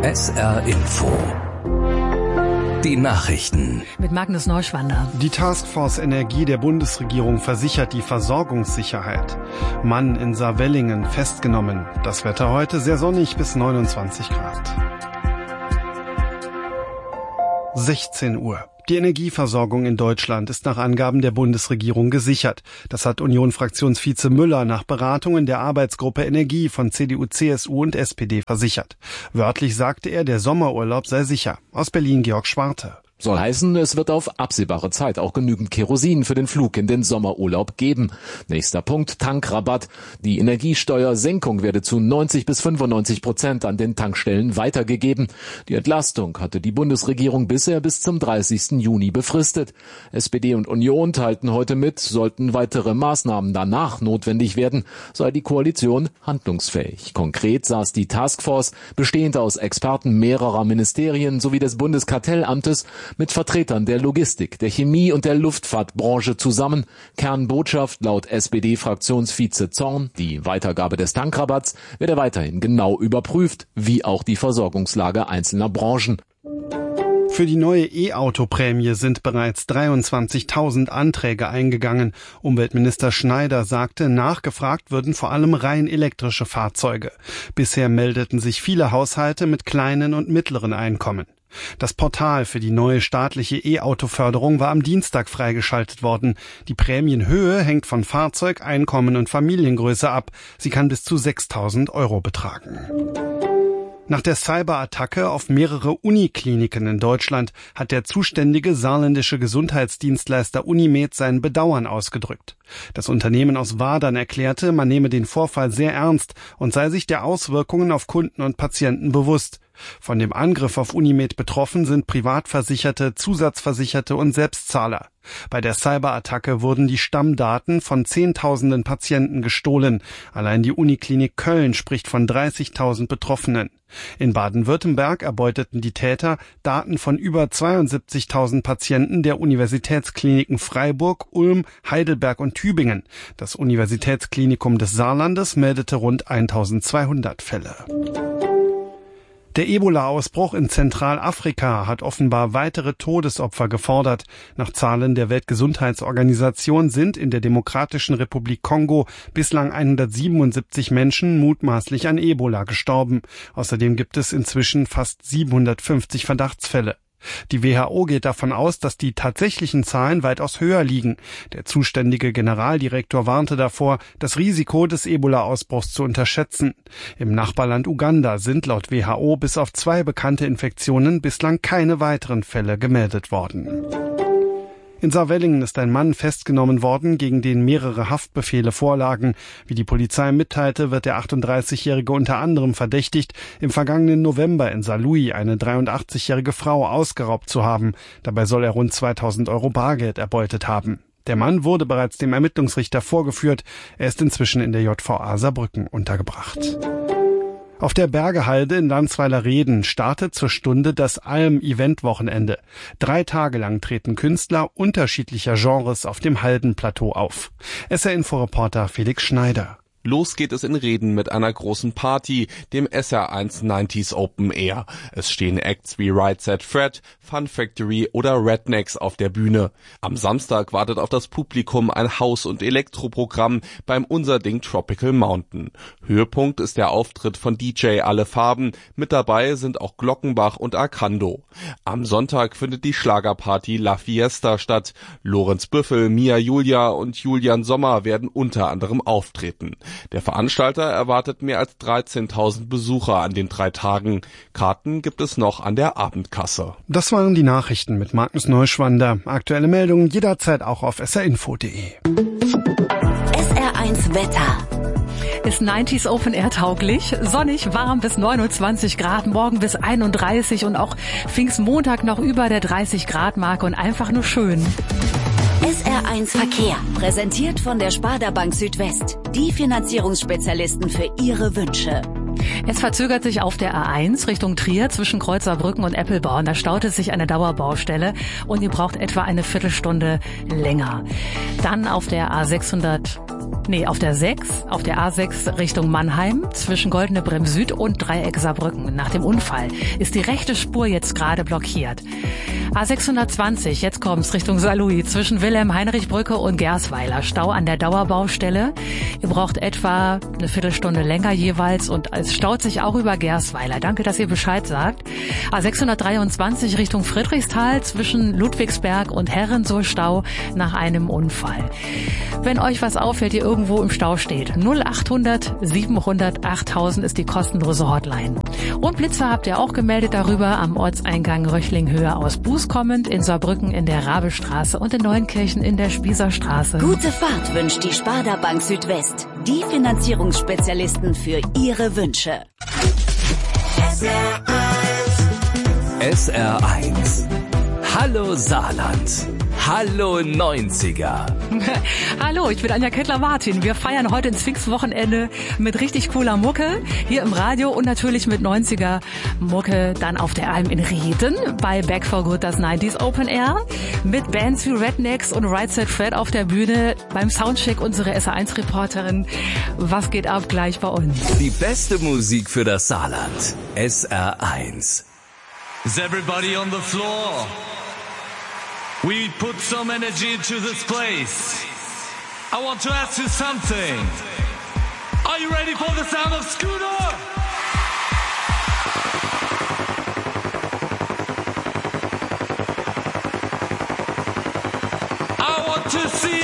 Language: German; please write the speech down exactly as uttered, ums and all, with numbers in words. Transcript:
S R Info. Die Nachrichten. Mit Magnus Neuschwander. Die Taskforce Energie der Bundesregierung versichert die Versorgungssicherheit. Mann in Saarwellingen festgenommen. Das Wetter heute sehr sonnig bis neunundzwanzig Grad. sechzehn Uhr. Die Energieversorgung in Deutschland ist nach Angaben der Bundesregierung gesichert. Das hat Union-Fraktionsvize Müller nach Beratungen der Arbeitsgruppe Energie von C D U, C S U und S P D versichert. Wörtlich sagte er, der Sommerurlaub sei sicher. Aus Berlin Georg Schwarte. Soll heißen, es wird auf absehbare Zeit auch genügend Kerosin für den Flug in den Sommerurlaub geben. Nächster Punkt, Tankrabatt. Die Energiesteuersenkung werde zu neunzig bis fünfundneunzig Prozent an den Tankstellen weitergegeben. Die Entlastung hatte die Bundesregierung bisher bis zum dreißigsten Juni befristet. S P D und Union teilten heute mit, sollten weitere Maßnahmen danach notwendig werden, sei die Koalition handlungsfähig. Konkret saß die Taskforce, bestehend aus Experten mehrerer Ministerien sowie des Bundeskartellamtes, mit Vertretern der Logistik, der Chemie und der Luftfahrtbranche zusammen. Kernbotschaft laut S P D-Fraktionsvize Zorn: Die Weitergabe des Tankrabatts werde weiterhin genau überprüft, wie auch die Versorgungslage einzelner Branchen. Für die neue E-Auto-Prämie sind bereits dreiundzwanzigtausend Anträge eingegangen. Umweltminister Schneider sagte, nachgefragt würden vor allem rein elektrische Fahrzeuge. Bisher meldeten sich viele Haushalte mit kleinen und mittleren Einkommen. Das Portal für die neue staatliche E-Auto-Förderung war am Dienstag freigeschaltet worden. Die Prämienhöhe hängt von Fahrzeug, Einkommen und Familiengröße ab. Sie kann bis zu sechstausend Euro betragen. Nach der Cyberattacke auf mehrere Unikliniken in Deutschland hat der zuständige saarländische Gesundheitsdienstleister Unimed sein Bedauern ausgedrückt. Das Unternehmen aus Wadern erklärte, man nehme den Vorfall sehr ernst und sei sich der Auswirkungen auf Kunden und Patienten bewusst. Von dem Angriff auf Unimed betroffen sind Privatversicherte, Zusatzversicherte und Selbstzahler. Bei der Cyberattacke wurden die Stammdaten von Zehntausenden Patienten gestohlen. Allein die Uniklinik Köln spricht von dreißigtausend Betroffenen. In Baden-Württemberg erbeuteten die Täter Daten von über zweiundsiebzigtausend Patienten der Universitätskliniken Freiburg, Ulm, Heidelberg und Tübingen. Das Universitätsklinikum des Saarlandes meldete rund eintausendzweihundert Fälle. Der Ebola-Ausbruch in Zentralafrika hat offenbar weitere Todesopfer gefordert. Nach Zahlen der Weltgesundheitsorganisation sind in der Demokratischen Republik Kongo bislang hundertsiebenundsiebzig Menschen mutmaßlich an Ebola gestorben. Außerdem gibt es inzwischen fast siebenhundertfünfzig Verdachtsfälle. Die W H O geht davon aus, dass die tatsächlichen Zahlen weitaus höher liegen. Der zuständige Generaldirektor warnte davor, das Risiko des Ebola-Ausbruchs zu unterschätzen. Im Nachbarland Uganda sind laut W H O bis auf zwei bekannte Infektionen bislang keine weiteren Fälle gemeldet worden. In Saarwellingen ist ein Mann festgenommen worden, gegen den mehrere Haftbefehle vorlagen. Wie die Polizei mitteilte, wird der achtunddreißigjährige unter anderem verdächtigt, im vergangenen November in Saarlouis eine dreiundachtzigjährige Frau ausgeraubt zu haben. Dabei soll er rund zweitausend Euro Bargeld erbeutet haben. Der Mann wurde bereits dem Ermittlungsrichter vorgeführt. Er ist inzwischen in der J V A Saarbrücken untergebracht. Auf der Bergehalde in Landsweiler-Reden startet zur Stunde das Alm-Event-Wochenende. Drei Tage lang treten Künstler unterschiedlicher Genres auf dem Haldenplateau auf. S R-Info-Reporter Felix Schneider. Los geht es in Reden mit einer großen Party, dem S R eins neunziger Open Air. Es stehen Acts wie Right Set Fred, Fun Factory oder Rednecks auf der Bühne. Am Samstag wartet auf das Publikum ein Haus- und Elektroprogramm beim Unser Ding Tropical Mountain. Höhepunkt ist der Auftritt von D J Alle Farben. Mit dabei sind auch Glockenbach und Arcando. Am Sonntag findet die Schlagerparty La Fiesta statt. Lorenz Büffel, Mia Julia und Julian Sommer werden unter anderem auftreten. Der Veranstalter erwartet mehr als dreizehntausend Besucher an den drei Tagen. Karten gibt es noch an der Abendkasse. Das waren die Nachrichten mit Magnus Neuschwander. Aktuelle Meldungen jederzeit auch auf s r info punkt d e. S R eins Wetter. Ist neunziger Open Air tauglich, sonnig, warm bis neunundzwanzig Grad, morgen bis einunddreißig und auch Pfingstmontag noch über der dreißig Grad Marke und einfach nur schön. S R eins Verkehr, präsentiert von der Sparda Bank Südwest. Die Finanzierungsspezialisten für Ihre Wünsche. Es verzögert sich auf der A eins Richtung Trier zwischen Kreuzerbrücken und Eppelborn. Da staut es sich eine Dauerbaustelle und ihr braucht etwa eine Viertelstunde länger. Dann auf der A sechshundert Nee, auf der sechs, auf der A sechs Richtung Mannheim zwischen Goldene Bremm Süd und Dreieck Saarbrücken. Nach dem Unfall ist die rechte Spur jetzt gerade blockiert. A sechshundertzwanzig, jetzt kommt's Richtung Saarlouis zwischen Wilhelm-Heinrich-Brücke und Gersweiler. Stau an der Dauerbaustelle. Ihr braucht etwa eine Viertelstunde länger jeweils und es staut sich auch über Gersweiler. Danke, dass ihr Bescheid sagt. A sechshundertdreiundzwanzig Richtung Friedrichsthal zwischen Ludwigsberg und Herrensohl Stau nach einem Unfall. Wenn euch was auffällt, ihr irgendwo im Stau steht, null achthundert siebenhundert achttausend ist die kostenlose Hotline. Und Blitzer habt ihr auch gemeldet darüber am Ortseingang Röchlinghöhe aus Buß kommend, in Saarbrücken in der Rabestraße und in Neunkirchen in der Spießerstraße. Gute Fahrt wünscht die Sparda Bank Südwest. Die Finanzierungsspezialisten für Ihre Wünsche. S R eins. Hallo Saarland. Hallo neunziger. Hallo, ich bin Anja Kettler-Martin. Wir feiern heute ins Pfingstwochenende mit richtig cooler Mucke hier im Radio und natürlich mit neunziger Mucke dann auf der Alm in Rieden bei Back for Good, das neunziger Open Air mit Bands wie Rednecks und Right Said Fred auf der Bühne. Beim Soundcheck unsere S R eins Reporterin. Was geht ab gleich bei uns? Die beste Musik für das Saarland. S R eins. Is everybody on the floor? We put some energy into this place. I want to ask you something. Are you ready for the sound of Scooter? I want to see